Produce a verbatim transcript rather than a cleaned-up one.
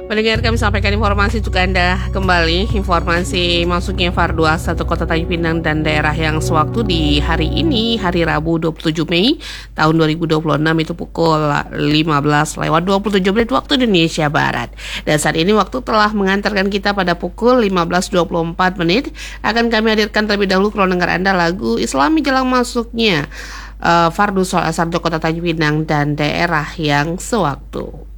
Pendengar, kami sampaikan informasi untuk Anda kembali. Informasi masuknya Fardu satu Kota Tanjung Pinang dan daerah yang sewaktu di hari ini, hari Rabu dua puluh tujuh Mei tahun dua ribu dua puluh enam, itu pukul lima belas lewat dua puluh tujuh menit waktu Indonesia Barat. Dan saat ini waktu telah mengantarkan kita pada pukul lima belas dua puluh empat menit. Akan kami hadirkan terlebih dahulu kalau dengar Anda lagu Islami jelang masuknya uh, Fardu Sholat Asar Kota Tanjung Pinang dan daerah yang sewaktu.